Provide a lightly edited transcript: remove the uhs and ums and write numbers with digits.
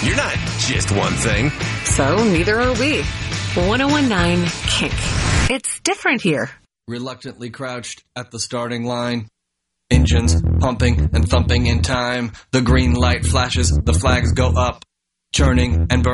You're not just one thing. So neither are we. 1019 Kink. It's different here. Reluctantly crouched at the starting line. Engines pumping and thumping in time. The green light flashes, the flags go up. Churning and burning.